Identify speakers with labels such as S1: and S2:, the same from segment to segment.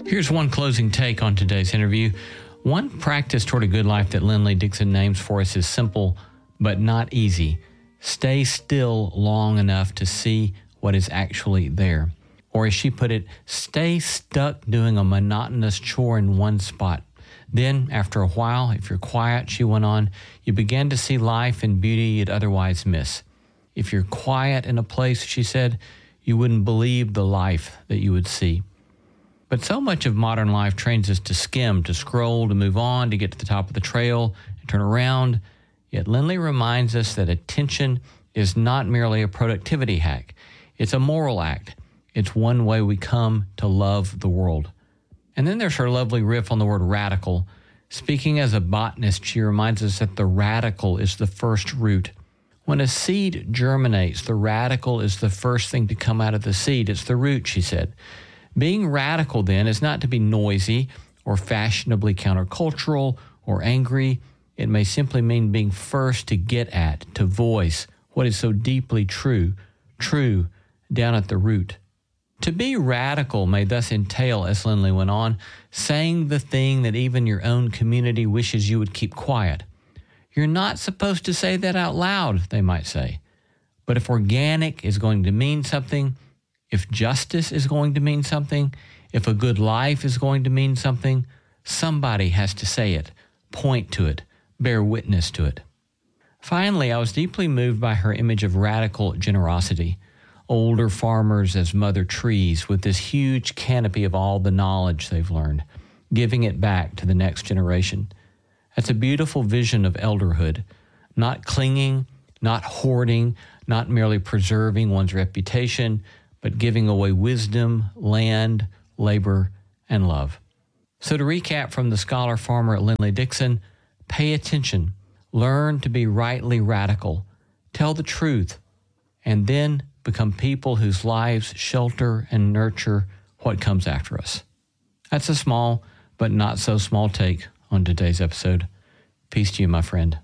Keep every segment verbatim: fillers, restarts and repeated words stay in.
S1: Here's one closing take on today's interview. One practice toward a good life that Lindley Dixon names for us is simple, but not easy. Stay still long enough to see what is actually there. Or as she put it, stay stuck doing a monotonous chore in one spot. Then, after a while, if you're quiet, she went on, you begin to see life and beauty you'd otherwise miss. If you're quiet in a place, she said, you wouldn't believe the life that you would see. But so much of modern life trains us to skim, to scroll, to move on, to get to the top of the trail, and turn around. Yet Lindley reminds us that attention is not merely a productivity hack. It's a moral act. It's one way we come to love the world. And then there's her lovely riff on the word radical. Speaking as a botanist, she reminds us that the radical is the first root. When a seed germinates, the radical is the first thing to come out of the seed. It's the root, she said. Being radical, then, is not to be noisy or fashionably countercultural or angry. It may simply mean being first to get at, to voice what is so deeply true, true down at the root. To be radical may thus entail, as Lindley went on, saying the thing that even your own community wishes you would keep quiet. You're not supposed to say that out loud, they might say. But if organic is going to mean something, if justice is going to mean something, if a good life is going to mean something, somebody has to say it, point to it, bear witness to it. Finally, I was deeply moved by her image of radical generosity. Older farmers as mother trees with this huge canopy of all the knowledge they've learned, giving it back to the next generation. That's a beautiful vision of elderhood, not clinging, not hoarding, not merely preserving one's reputation, but giving away wisdom, land, labor, and love. So to recap from the scholar farmer Lindley Dixon, pay attention, learn to be rightly radical, tell the truth, and then become people whose lives shelter and nurture what comes after us. That's a small but not so small take on today's episode. Peace to you, my friend.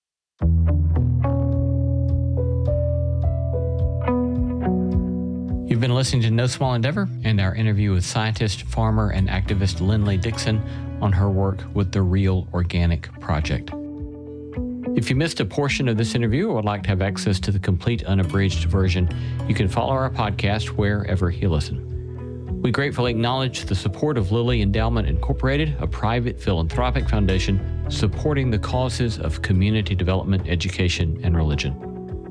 S1: You've been listening to No Small Endeavor and our interview with scientist, farmer, and activist Lindley Dixon on her work with the Real Organic Project. If you missed a portion of this interview or would like to have access to the complete unabridged version, you can follow our podcast wherever you listen. We gratefully acknowledge the support of Lilly Endowment Incorporated, a private philanthropic foundation supporting the causes of community development, education, and religion.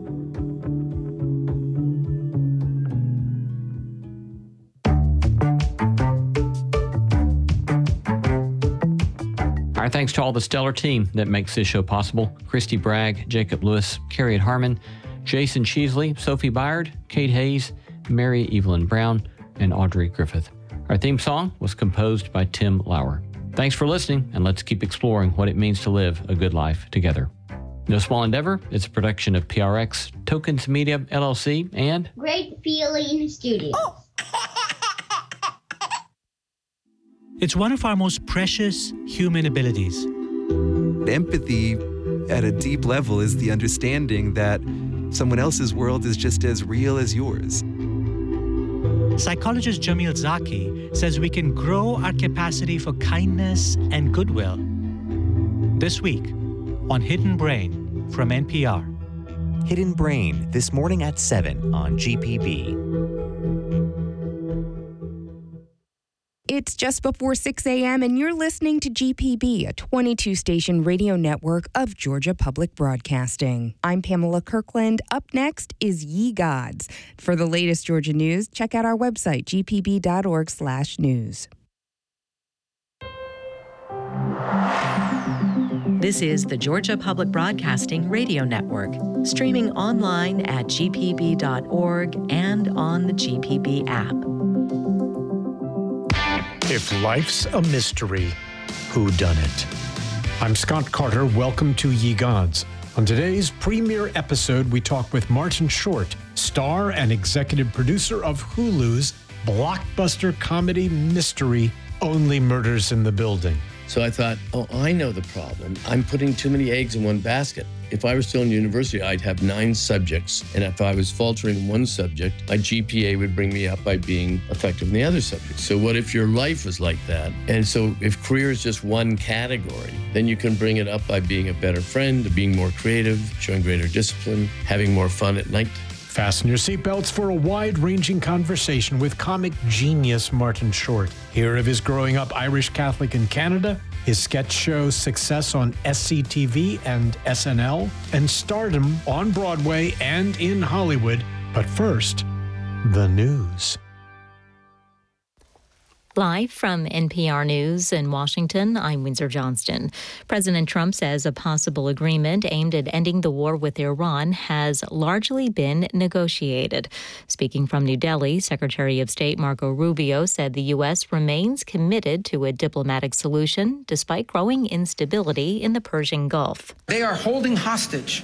S1: Our thanks to all the stellar team that makes this show possible. Christy Bragg, Jacob Lewis, Carriet Harmon, Jason Cheesley, Sophie Byard, Kate Hayes, Mary Evelyn Brown, and Audrey Griffith. Our theme song was composed by Tim Lauer. Thanks for listening, and let's keep exploring what it means to live a good life together. No Small Endeavor is a production of P R X, Tokens Media, L L C, and
S2: Great Feeling Studios. Oh.
S3: It's one of our most precious human abilities.
S4: Empathy at a deep level is the understanding that someone else's world is just as real as yours.
S3: Psychologist Jamil Zaki says we can grow our capacity for kindness and goodwill. This week on Hidden Brain from N P R.
S5: Hidden Brain, this morning at seven on G P B.
S6: It's just before six a.m. and you're listening to G P B, a twenty-two station radio network of Georgia Public Broadcasting. I'm Pamela Kirkland. Up next is Ye Gods. For the latest Georgia news, check out our website, g p b dot org slash news.
S7: This is the Georgia Public Broadcasting Radio Network, streaming online at g p b dot org and on the G P B app.
S8: If life's a mystery, who done it? I'm Scott Carter. Welcome to Ye Gods. On today's premiere episode, we talk with Martin Short, star and executive producer of Hulu's blockbuster comedy mystery, Only Murders in the Building.
S9: So I thought, oh, I know the problem. I'm putting too many eggs in one basket. If I were still in university, I'd have nine subjects. And if I was faltering in one subject, my G P A would bring me up by being effective in the other subjects. So what if your life was like that? And so if career is just one category, then you can bring it up by being a better friend, being more creative, showing greater discipline, having more fun at night.
S8: Fasten your seatbelts for a wide-ranging conversation with comic genius Martin Short. Hear of his growing up Irish Catholic in Canada, his sketch show success on S C T V and S N L, and stardom on Broadway and in Hollywood. But first, the news.
S10: Live from N P R News in Washington, I'm Windsor Johnston. President Trump says a possible agreement aimed at ending the war with Iran has largely been negotiated. Speaking from New Delhi, Secretary of State Marco Rubio said the U S remains committed to a diplomatic solution despite growing instability in the Persian Gulf.
S11: They are holding hostage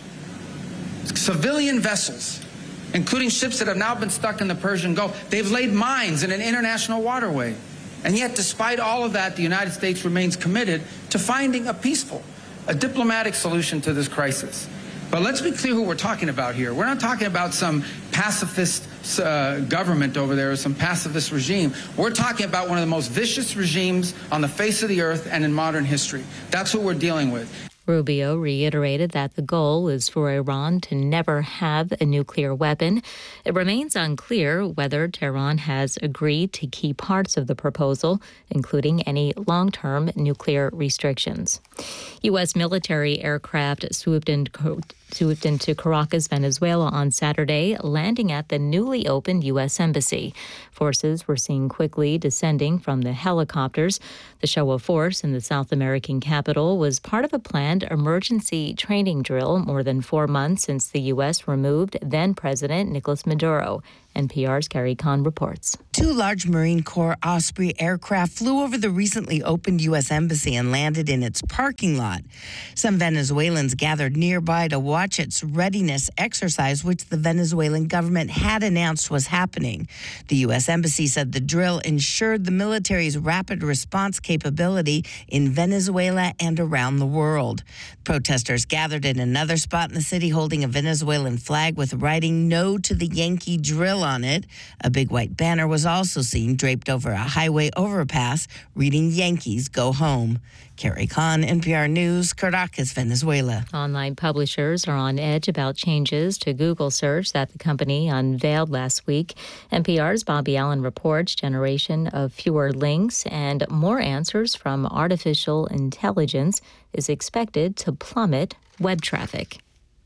S11: civilian vessels, including ships that have now been stuck in the Persian Gulf. They've laid mines in an international waterway. And yet, despite all of that, the United States remains committed to finding a peaceful, a diplomatic solution to this crisis. But let's be clear who we're talking about here. We're not talking about some pacifist uh, government over there or some pacifist regime. We're talking about one of the most vicious regimes on the face of the earth and in modern history. That's what we're dealing with.
S10: Rubio reiterated that the goal is for Iran to never have a nuclear weapon. It remains unclear whether Tehran has agreed to key parts of the proposal, including any long-term nuclear restrictions. U S military aircraft swooped into, swooped into Caracas, Venezuela on Saturday, landing at the newly opened U S Embassy. Forces were seen quickly descending from the helicopters. The show of force in the South American capital was part of a planned emergency training drill more than four months since the U S removed then-President Nicolas Maduro. N P R's Carrie Kahn reports.
S12: Two large Marine Corps Osprey aircraft flew over the recently opened U S Embassy and landed in its parking lot. Some Venezuelans gathered nearby to watch its readiness exercise, which the Venezuelan government had announced was happening. The U S Embassy said the drill ensured the military's rapid response capability in Venezuela and around the world. Protesters gathered in another spot in the city holding a Venezuelan flag with writing "No to the Yankee Drill" on it. A big white banner was also seen draped over a highway overpass reading "Yankees Go Home." Carrie Kahn, N P R News, Caracas, Venezuela.
S10: Online publishers are on edge about changes to Google search that the company unveiled last week. N P R's Bobby Allen reports generation of fewer links and more answers from artificial intelligence is expected to plummet web traffic.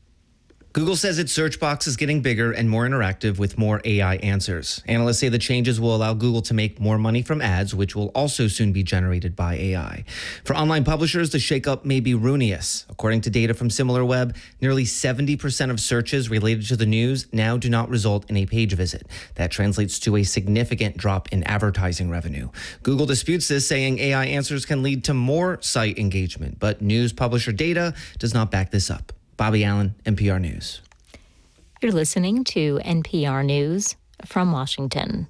S13: Google says its search box is getting bigger and more interactive with more A I answers. Analysts say the changes will allow Google to make more money from ads, which will also soon be generated by A I. For online publishers, the shakeup may be ruinous. According to data from SimilarWeb, nearly seventy percent of searches related to the news now do not result in a page visit. That translates to a significant drop in advertising revenue. Google disputes this, saying A I answers can lead to more site engagement, but news publisher data does not back this up. Bobby Allen, N P R News.
S10: You're listening to N P R News from Washington.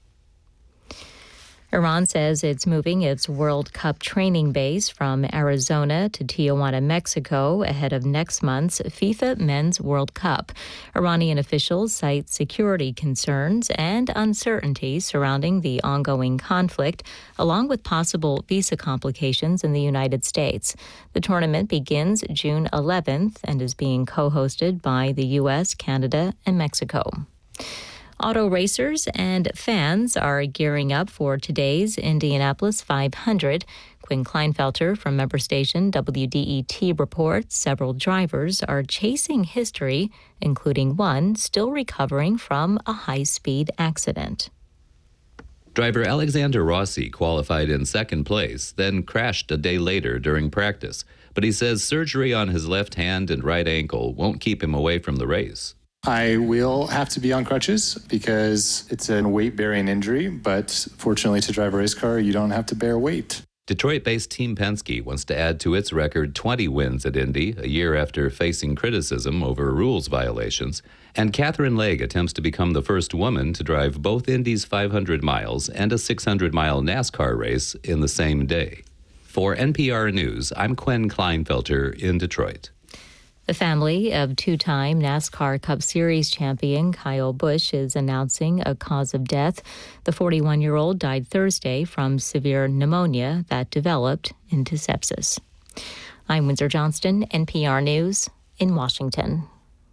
S10: Iran says it's moving its World Cup training base from Arizona to Tijuana, Mexico, ahead of next month's FIFA Men's World Cup. Iranian officials cite security concerns and uncertainty surrounding the ongoing conflict, along with possible visa complications in the United States. The tournament begins June eleventh and is being co-hosted by the U S, Canada, and Mexico. Auto racers and fans are gearing up for today's Indianapolis five hundred. Quinn Kleinfelter from member station W D E T reports several drivers are chasing history, including one still recovering from a high-speed accident.
S14: Driver Alexander Rossi qualified in second place, then crashed a day later during practice. But he says surgery on his left hand and right ankle won't keep him away from the race.
S15: I will have to be on crutches because it's a weight-bearing injury, but fortunately to drive a race car, you don't have to bear weight.
S14: Detroit-based Team Penske wants to add to its record twenty wins at Indy, a year after facing criticism over rules violations. And Catherine Legge attempts to become the first woman to drive both Indy's five hundred miles and a six hundred mile NASCAR race in the same day. For N P R News, I'm Quinn Kleinfelter in Detroit.
S10: The family of two-time NASCAR Cup Series champion Kyle Busch is announcing a cause of death. The forty-one-year-old died Thursday from severe pneumonia that developed into sepsis. I'm Windsor Johnston, N P R News in Washington.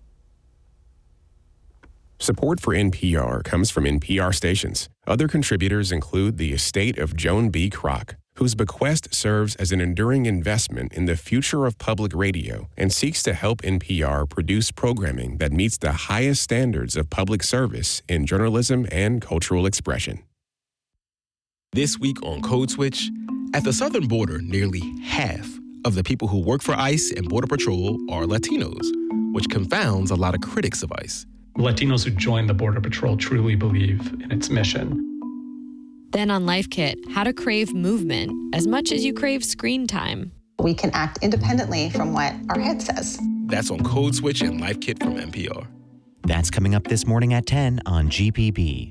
S16: Support for N P R comes from N P R stations. Other contributors include the estate of Joan B. Kroc, whose bequest serves as an enduring investment in the future of public radio and seeks to help N P R produce programming that meets the highest standards of public service in journalism and cultural expression.
S17: This week on Code Switch, at the southern border, nearly half of the people who work for ICE and Border Patrol are Latinos, which confounds a lot of critics of ICE.
S18: Latinos who join the Border Patrol truly believe in its mission.
S19: Then on Life Kit, how to crave movement as much as you crave screen time.
S20: We can act independently from what our head says.
S17: That's on Code Switch and Life Kit from N P R.
S5: That's coming up this morning at ten on G P B.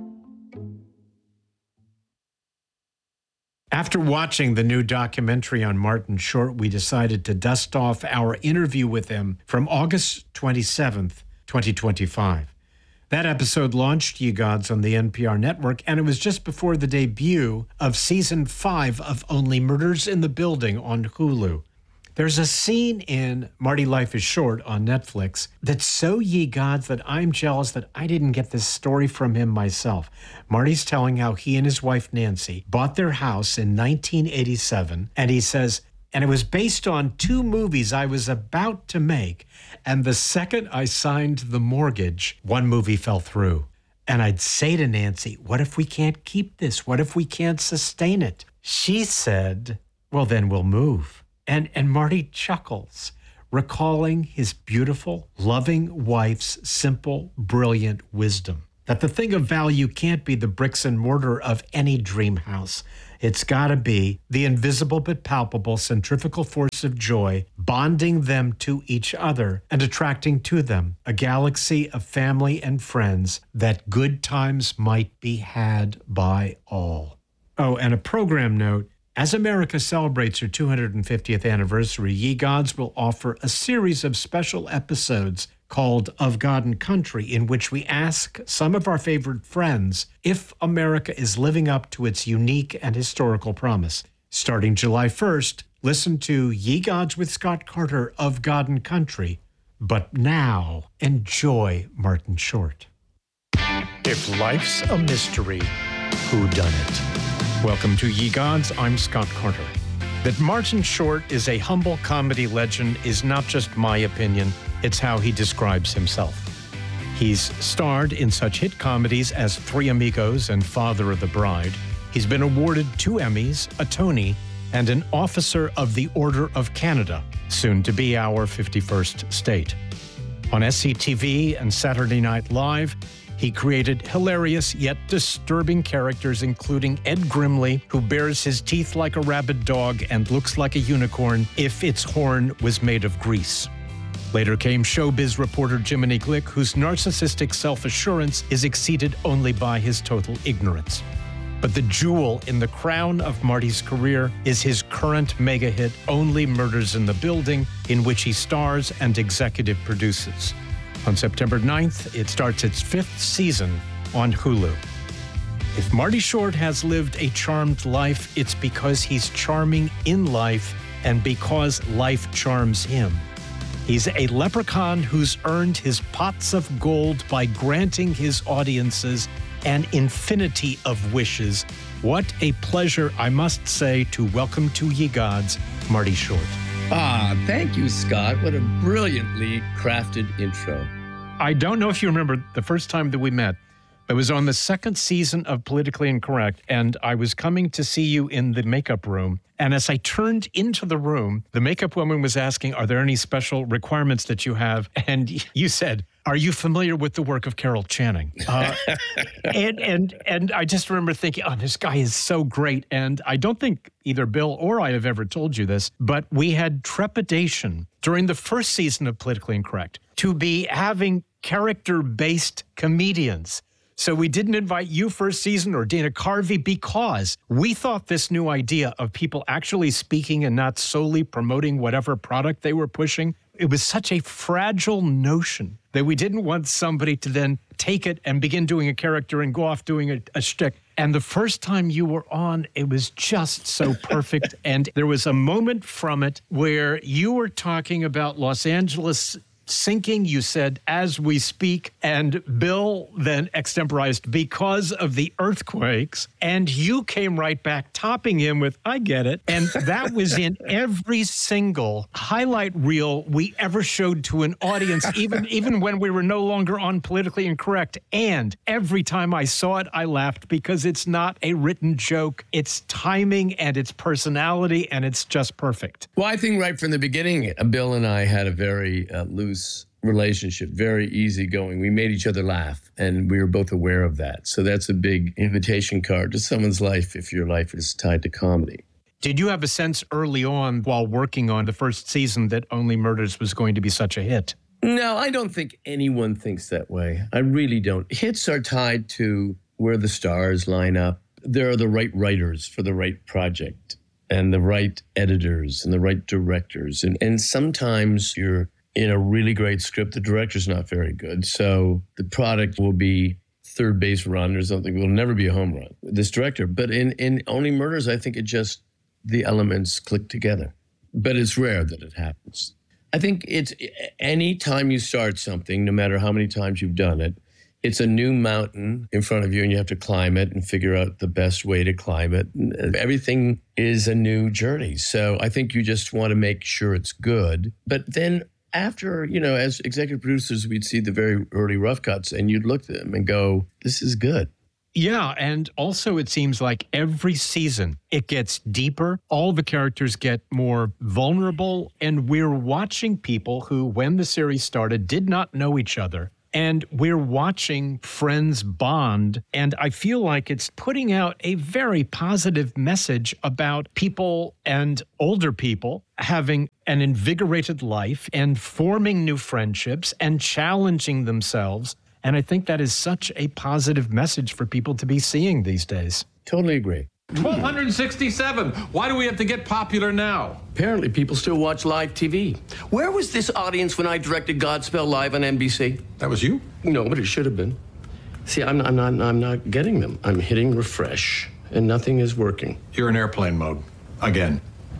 S8: After watching the new documentary on Martin Short, we decided to dust off our interview with him from August twenty-seventh, twenty twenty-five. That episode launched Ye Gods on the N P R network, and it was just before the debut of season five of Only Murders in the Building on Hulu. There's a scene in Marty Life is Short on Netflix that's so Ye Gods that I'm jealous that I didn't get this story from him myself. Marty's telling how he and his wife Nancy bought their house in nineteen eighty-seven, and he says, and it was based on two movies I was about to make. And the second I signed the mortgage, one movie fell through. And I'd say to Nancy, what if we can't keep this? What if we can't sustain it? She said, well, then we'll move. And, and Marty chuckles, recalling his beautiful, loving wife's simple, brilliant wisdom. That the thing of value can't be the bricks and mortar of any dream house. It's got to be the invisible but palpable centrifugal force of joy, bonding them to each other and attracting to them a galaxy of family and friends that good times might be had by all. Oh, and a program note. As America celebrates her two hundred fiftieth anniversary, Ye Gods will offer a series of special episodes called Of God and Country, in which we ask some of our favorite friends if America is living up to its unique and historical promise. Starting July first, listen to Ye Gods with Scott Carter, Of God and Country. But now, enjoy Martin Short. If life's a mystery, who done it? Welcome to Ye Gods, I'm Scott Carter. That Martin Short is a humble comedy legend is not just my opinion, it's how he describes himself. He's starred in such hit comedies as Three Amigos and Father of the Bride. He's been awarded two Emmys, a Tony, and an Officer of the Order of Canada, soon to be our fifty-first state. On S C T V and Saturday Night Live, he created hilarious yet disturbing characters, including Ed Grimley, who bares his teeth like a rabid dog and looks like a unicorn if its horn was made of grease. Later came showbiz reporter Jiminy Glick, whose narcissistic self-assurance is exceeded only by his total ignorance. But the jewel in the crown of Marty's career is his current mega hit, Only Murders in the Building, in which he stars and executive produces. On September ninth, it starts its fifth season on Hulu. If Marty Short has lived a charmed life, it's because he's charming in life and because life charms him. He's a leprechaun who's earned his pots of gold by granting his audiences an infinity of wishes. What a pleasure, I must say, to welcome to Ye Gods, Marty Short.
S9: Ah, thank you, Scott. What a brilliantly crafted intro.
S8: I don't know if you remember the first time that we met. It was on the second season of Politically Incorrect, and I was coming to see you in the makeup room. And as I turned into the room, the makeup woman was asking, are there any special requirements that you have? And you said, are you familiar with the work of Carol Channing? Uh, and, and, and I just remember thinking, oh, this guy is so great. And I don't think either Bill or I have ever told you this, but we had trepidation during the first season of Politically Incorrect to be having character-based comedians. So we didn't invite you first season or Dana Carvey because we thought this new idea of people actually speaking and not solely promoting whatever product they were pushing, It was such a fragile notion that we didn't want somebody to then take it and begin doing a character and go off doing a, a shtick. And the first time you were on, it was just so perfect. And there was a moment from it where you were talking about Los Angeles sinking, you said, as we speak, and Bill then extemporized because of the earthquakes, and you came right back topping him with, I get it. And that was in every single highlight reel we ever showed to an audience, even, even when we were no longer on Politically Incorrect. And every time I saw it, I laughed because it's not a written joke. It's timing and it's personality, and it's just perfect.
S9: Well, I think right from the beginning, Bill and I had a very uh, loose relationship, very easygoing. We made each other laugh, and we were both aware of that. So that's a big invitation card to someone's life if your life is tied to comedy.
S8: Did you have a sense early on while working on the first season that Only Murders was going to be such a hit?
S9: No, I don't think anyone thinks that way. I really don't. Hits are tied to where the stars line up. There are the right writers for the right project, and the right editors, and the right directors. And, and sometimes you're in a really great script, the director's not very good. So the product will be third base run or something. It will never be a home run, this director. But in, in Only Murders, I think it just, the elements click together. But it's rare that it happens. I think it's any time you start something, no matter how many times you've done it, it's a new mountain in front of you, and you have to climb it and figure out the best way to climb it. Everything is a new journey. So I think you just want to make sure it's good. But then after, you know, as executive producers, we'd see the very early rough cuts, and you'd look at them and go, this is good.
S8: Yeah, and also it seems like every season it gets deeper. All the characters get more vulnerable, and we're watching people who, when the series started, did not know each other. And we're watching friends bond, and I feel like it's putting out a very positive message about people and older people having an invigorated life and forming new friendships and challenging themselves. And I think that is such a positive message for people to be seeing these days.
S9: Totally agree.
S21: twelve sixty-seven. Why do we have to get popular now?
S9: Apparently, people still watch live T V. Where was this audience when I directed Godspell Live on N B C?
S21: That was you?
S9: No, but it should have been. See, I'm, I'm not. I'm not getting them. I'm hitting refresh, and nothing is working.
S21: You're in airplane mode again.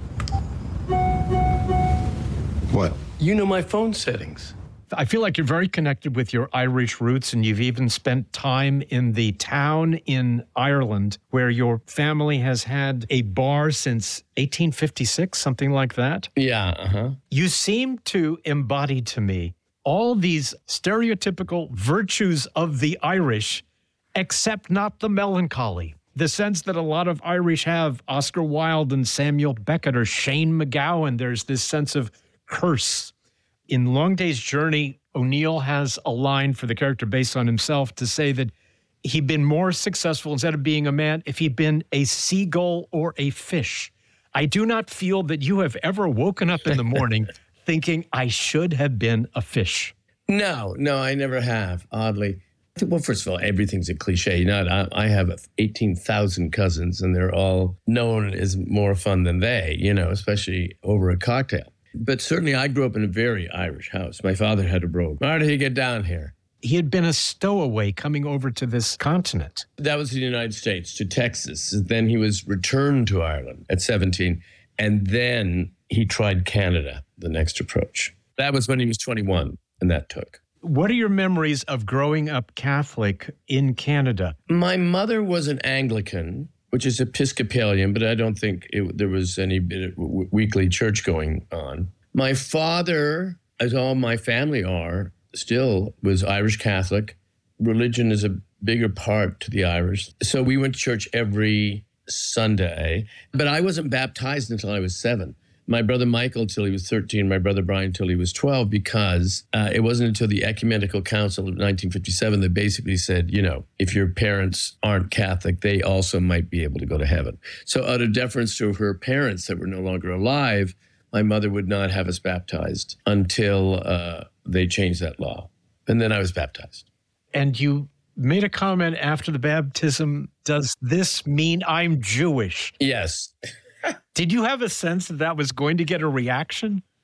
S21: What?
S9: You know my phone settings.
S8: I feel like you're very connected with your Irish roots, and you've even spent time in the town in Ireland where your family has had a bar since eighteen fifty-six, something like that.
S9: Yeah, uh-huh.
S8: You seem to embody to me all these stereotypical virtues of the Irish, except not the melancholy. The sense that a lot of Irish have, Oscar Wilde and Samuel Beckett or Shane MacGowan, there's this sense of curse. In Long Day's Journey, O'Neill has a line for the character based on himself to say that he'd been more successful instead of being a man if he'd been a seagull or a fish. I do not feel that you have ever woken up in the morning thinking, I should have been a fish.
S9: No, no, I never have, oddly. Well, first of all, everything's a cliche. You know, I, I have eighteen thousand cousins, and they're all known as more fun than they, you know, especially over a cocktail. But certainly I grew up in a very Irish house. My father had a brogue. How did he get down here?
S8: He had been a stowaway coming over to this continent.
S9: That was the United States, to Texas. Then he was returned to Ireland at seventeen. And then he tried Canada, the next approach. That was when he was twenty-one, and that took.
S8: What are your memories of growing up Catholic in Canada?
S9: My mother was an Anglican, which is Episcopalian, but I don't think it, there was any bit of w- weekly church going on. My father, as all my family are, still was Irish Catholic. Religion is a bigger part to the Irish. So we went to church every Sunday, but I wasn't baptized until I was seven. My brother Michael till he was thirteen, my brother Brian till he was twelve, because uh, it wasn't until the Ecumenical Council of nineteen fifty-seven that basically said, you know, if your parents aren't Catholic, they also might be able to go to heaven. So out of deference to her parents that were no longer alive, my mother would not have us baptized until uh, they changed that law. And then I was baptized.
S8: And you made a comment after the baptism, does this mean I'm Jewish?
S9: Yes.
S8: Did you have a sense that that was going to get a reaction?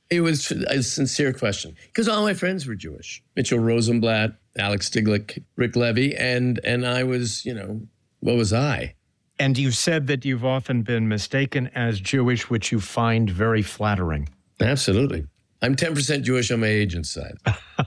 S9: It was a sincere question because all my friends were Jewish. Mitchell Rosenblatt, Alex Stiglitz, Rick Levy, and and I was, you know, what was I?
S8: And you've said that you've often been mistaken as Jewish, which you find very flattering.
S9: Absolutely. I'm ten percent Jewish on my agent's side.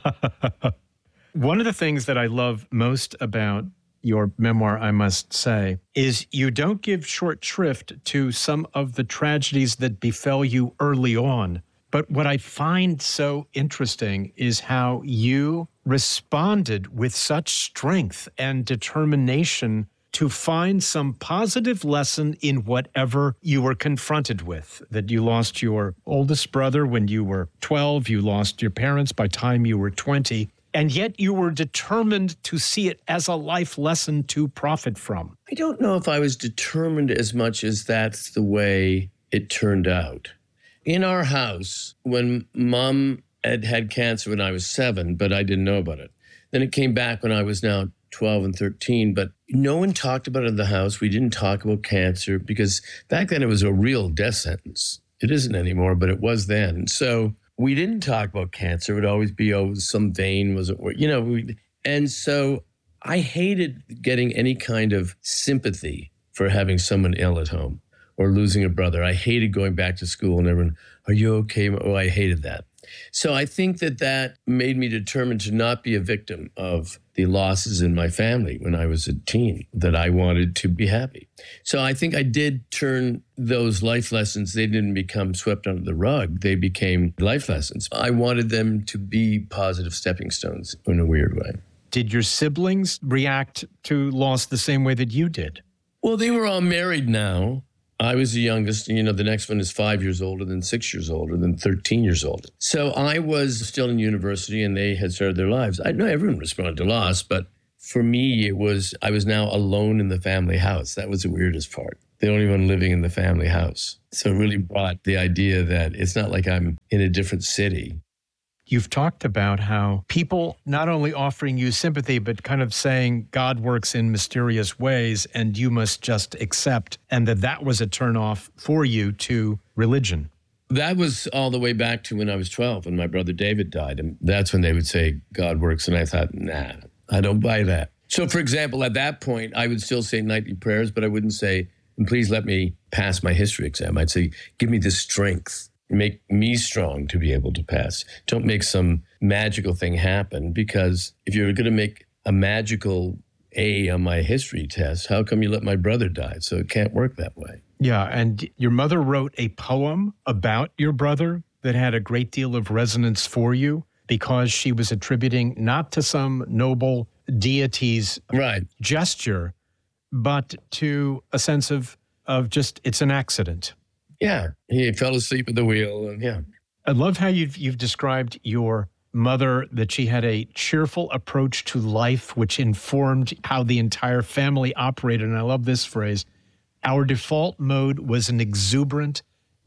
S8: One of the things that I love most about your memoir, I must say, is you don't give short shrift to some of the tragedies that befell you early on. But what I find so interesting is how you responded with such strength and determination to find some positive lesson in whatever you were confronted with. That you lost your oldest brother when you were twelve, you lost your parents by the time you were twenty, and yet you were determined to see it as a life lesson to profit from.
S9: I don't know if I was determined as much as that's the way it turned out. In our house, when Mom had had cancer when I was seven, but I didn't know about it. Then it came back when I was now twelve and thirteen, but no one talked about it in the house. We didn't talk about cancer because back then it was a real death sentence. It isn't anymore, but it was then. So we didn't talk about cancer. It would always be, oh, some vein wasn't working, you know. We, and so I hated getting any kind of sympathy for having someone ill at home or losing a brother. I hated going back to school and everyone, are you okay? Oh, I hated that. So I think that that made me determined to not be a victim of the losses in my family when I was a teen, that I wanted to be happy. So I think I did turn those life lessons, they didn't become swept under the rug. They became life lessons. I wanted them to be positive stepping stones in a weird way.
S8: Did your siblings react to loss the same way that you did?
S9: Well, they were all married now. I was the youngest, and you know, the next one is five years older, then six years older, then thirteen years old. So I was still in university and they had started their lives. I know everyone responded to loss, but for me, it was, I was now alone in the family house. That was the weirdest part. The only one living in the family house. So it really brought the idea that it's not like I'm in a different city.
S8: You've talked about how people not only offering you sympathy, but kind of saying God works in mysterious ways and you must just accept, and that that was a turnoff for you to religion.
S9: That was all the way back to when I was twelve, when my brother David died. And that's when they would say God works. And I thought, nah, I don't buy that. So, for example, at that point, I would still say nightly prayers, but I wouldn't say, please let me pass my history exam. I'd say, give me the strength. Make me strong to be able to pass. Don't make some magical thing happen, because if you're going to make a magical A on my history test, how come you let my brother die? So it can't work that way.
S8: Yeah, and your mother wrote a poem about your brother that had a great deal of resonance for you because she was attributing not to some noble deity's
S9: right.
S8: gesture, but to a sense of, of just it's an accident.
S9: Yeah, he fell asleep at the wheel, and yeah.
S8: I love how you've, you've described your mother, that she had a cheerful approach to life, which informed how the entire family operated. And I love this phrase, our default mode was an exuberant,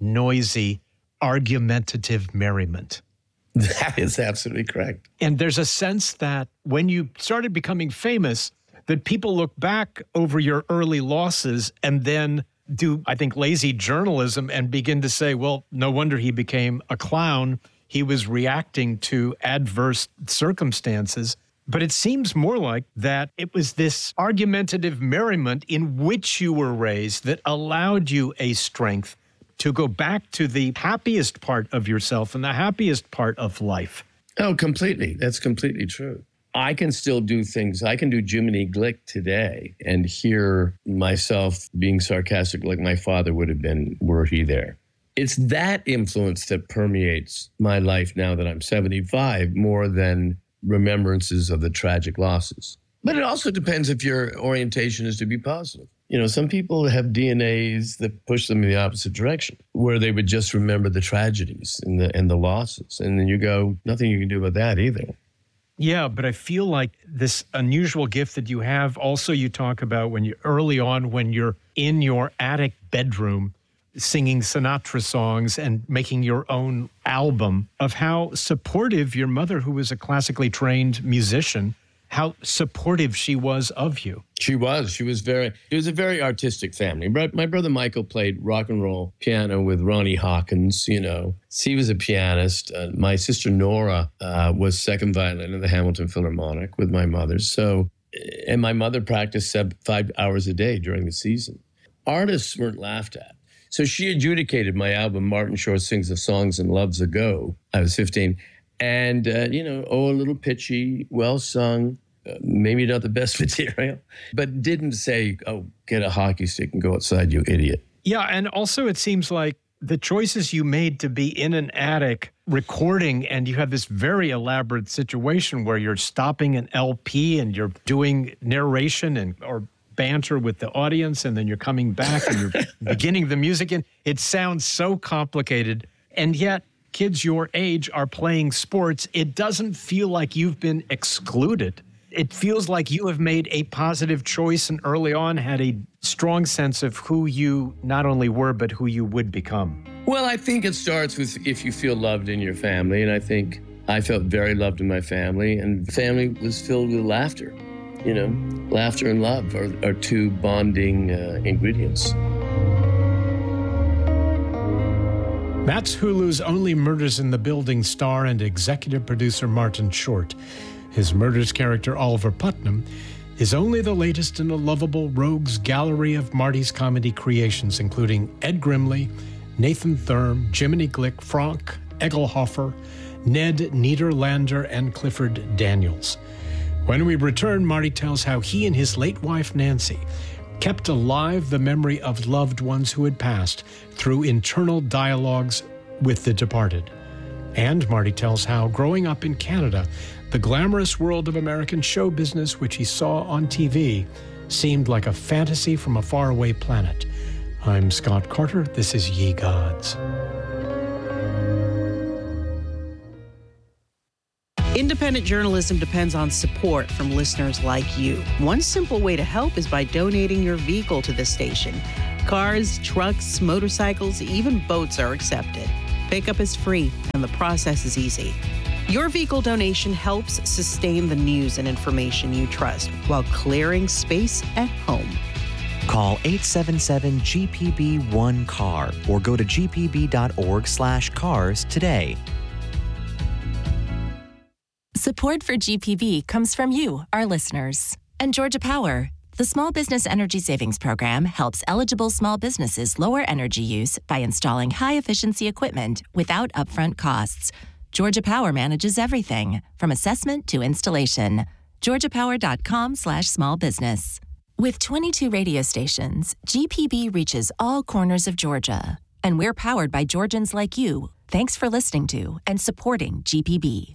S8: noisy, argumentative merriment.
S9: That is absolutely correct.
S8: And there's a sense that when you started becoming famous, that people look back over your early losses and then do, I think, lazy journalism and begin to say, well, no wonder he became a clown. He was reacting to adverse circumstances. But it seems more like that it was this argumentative merriment in which you were raised that allowed you a strength to go back to the happiest part of yourself and the happiest part of life.
S9: Oh, completely. That's completely true. I can still do things. I can do Jiminy Glick today and hear myself being sarcastic like my father would have been were he there. It's that influence that permeates my life now that I'm seventy-five more than remembrances of the tragic losses. But it also depends if your orientation is to be positive. You know, some people have D N As that push them in the opposite direction, where they would just remember the tragedies and the, and the losses. And then you go, nothing you can do about that either.
S8: Yeah, but I feel like this unusual gift that you have, also you talk about when you early on, when you're in your attic bedroom singing Sinatra songs and making your own album, of how supportive your mother, who was a classically trained musician, how supportive she was of you.
S9: She was. She was very, it was a very artistic family. But my brother Michael played rock and roll piano with Ronnie Hawkins, you know. He was a pianist. Uh, my sister Nora uh, was second violin in the Hamilton Philharmonic with my mother. So, and my mother practiced five hours a day during the season. Artists weren't laughed at. So she adjudicated my album, Martin Short Sings the Songs and Loves a Go. I was fifteen. And, uh, you know, oh, a little pitchy, well sung, uh, maybe not the best material, but didn't say, oh, get a hockey stick and go outside, you idiot.
S8: Yeah, and also it seems like the choices you made to be in an attic recording, and you have this very elaborate situation where you're stopping an L P and you're doing narration and or banter with the audience, and then you're coming back and you're beginning the music. And it sounds so complicated, and yet kids your age are playing sports. It doesn't feel like you've been excluded. It feels like you have made a positive choice and early on had a strong sense of who you not only were, but who you would become.
S9: Well, I think it starts with if you feel loved in your family. And I think I felt very loved in my family, and family was filled with laughter. You know, laughter and love are, are two bonding uh, ingredients.
S8: That's Hulu's Only Murders in the Building star and executive producer Martin Short. His Murders character, Oliver Putnam, is only the latest in a lovable rogues gallery of Marty's comedy creations, including Ed Grimley, Nathan Thurm, Jiminy Glick, Frank Egelhofer, Ned Niederlander, and Clifford Daniels. When we return, Marty tells how he and his late wife, Nancy, kept alive the memory of loved ones who had passed through internal dialogues with the departed. And Marty tells how, growing up in Canada, the glamorous world of American show business, which he saw on T V, seemed like a fantasy from a faraway planet. I'm Scott Carter. This is Ye Gods.
S1: Independent journalism depends on support from listeners like you. One simple way to help is by donating your vehicle to the station. Cars, trucks, motorcycles, even boats are accepted. Pickup is free, and the process is easy. Your vehicle donation helps sustain the news and information you trust while clearing space at home.
S5: Call eight seven seven G P B one C A R or go to g p b dot org slash cars today.
S22: Support for G P B comes from you, our listeners. And Georgia Power. The Small Business Energy Savings Program helps eligible small businesses lower energy use by installing high-efficiency equipment without upfront costs. Georgia Power manages everything, from assessment to installation. georgia power dot com slash small business. With twenty-two radio stations, G P B reaches all corners of Georgia. And we're powered by Georgians like you. Thanks for listening to and supporting G P B.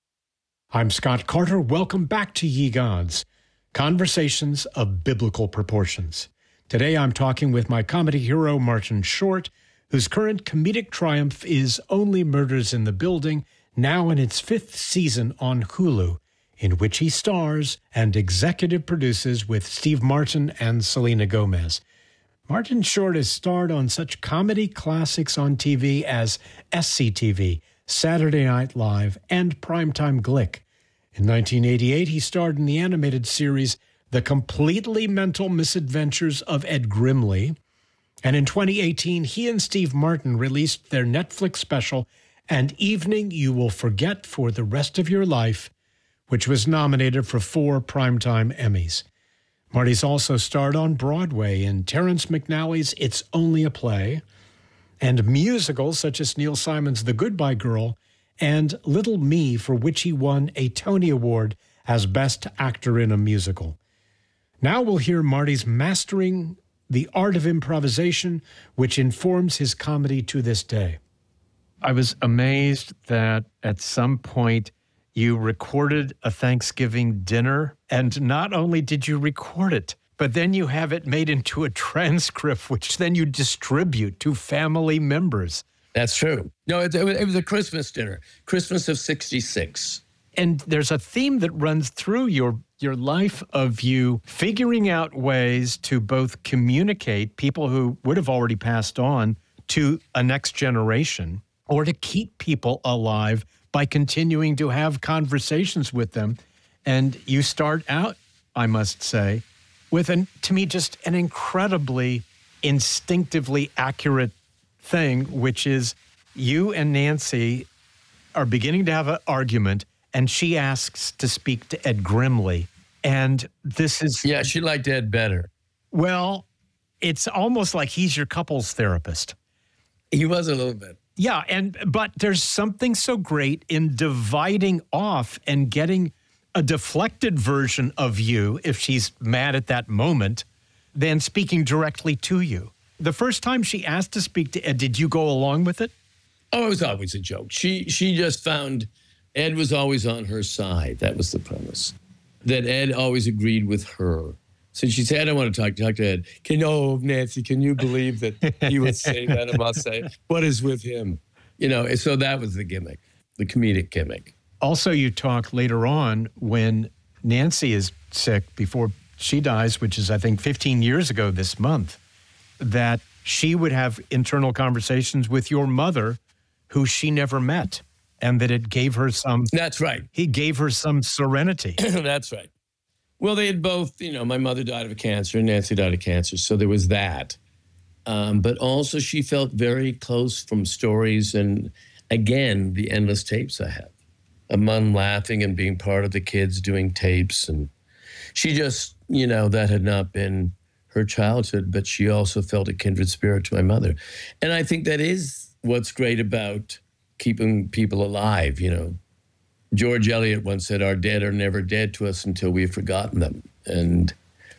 S8: I'm Scott Carter. Welcome back to Ye Gods, conversations of biblical proportions. Today I'm talking with my comedy hero, Martin Short, whose current comedic triumph is Only Murders in the Building, now in its fifth season on Hulu, in which he stars and executive produces with Steve Martin and Selena Gomez. Martin Short has starred on such comedy classics on T V as S C T V, Saturday Night Live, and Primetime Glick. In nineteen eighty-eight, he starred in the animated series The Completely Mental Misadventures of Ed Grimley. And in twenty eighteen, he and Steve Martin released their Netflix special, An Evening You Will Forget for the Rest of Your Life, which was nominated for four Primetime Emmys. Marty's also starred on Broadway in Terrence McNally's It's Only a Play, and musicals such as Neil Simon's The Goodbye Girl and Little Me, for which he won a Tony Award as Best Actor in a Musical. Now we'll hear Marty's mastering the art of improvisation, which informs his comedy to this day. I was amazed that at some point you recorded a Thanksgiving dinner, and not only did you record it, but then you have it made into a transcript, which then you distribute to family members.
S9: That's true. No, it, it was a Christmas dinner, Christmas of sixty-six.
S8: And there's a theme that runs through your, your life of you figuring out ways to both communicate people who would have already passed on to a next generation, or to keep people alive by continuing to have conversations with them. And you start out, I must say, with, an, to me, just an incredibly instinctively accurate thing, which is you and Nancy are beginning to have an argument, and she asks to speak to Ed Grimley. And this is...
S9: Yeah, she liked Ed better.
S8: Well, it's almost like he's your couples therapist.
S9: He was a little bit.
S8: Yeah, and but there's something so great in dividing off and getting a deflected version of you, if she's mad at that moment, than speaking directly to you. The first time she asked to speak to Ed, did you go along with it?
S9: Oh, it was always a joke. She she just found Ed was always on her side. That was the premise. That Ed always agreed with her. So she said, I don't want to talk, talk to Ed. Can, oh, Nancy, can you believe that he would say that and I'll say, what is with him? You know, so that was the gimmick, the comedic gimmick.
S8: Also, you talk later on when Nancy is sick before she dies, which is, I think, fifteen years ago this month, that she would have internal conversations with your mother, who she never met, and that it gave her some...
S9: That's right.
S8: He gave her some serenity.
S9: That's right. Well, they had both, you know, my mother died of cancer and Nancy died of cancer, so there was that. Um, but also she felt very close from stories and, again, the endless tapes I have. A mom laughing and being part of the kids doing tapes. And she just, you know, that had not been her childhood, but she also felt a kindred spirit to my mother. And I think that is what's great about keeping people alive, you know. George Eliot once said, our dead are never dead to us until we've forgotten them. And,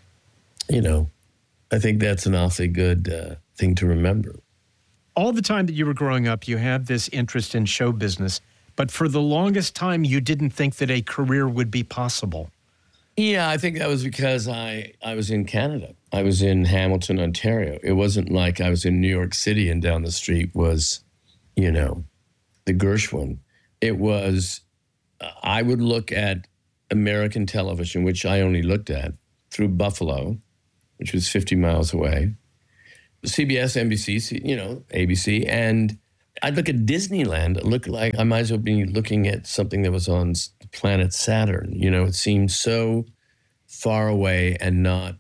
S9: you know, I think that's an awfully good uh, thing to remember.
S8: All the time that you were growing up, you had this interest in show business, but for the longest time, you didn't think that a career would be possible.
S9: Yeah, I think that was because I, I was in Canada. I was in Hamilton, Ontario. It wasn't like I was in New York City and down the street was, you know, the Gershwin. It was... I would look at American television, which I only looked at through Buffalo, which was fifty miles away, C B S, N B C, you know, A B C, and I'd look at Disneyland. It looked like I might as well be looking at something that was on the planet Saturn. You know, it seemed so far away and not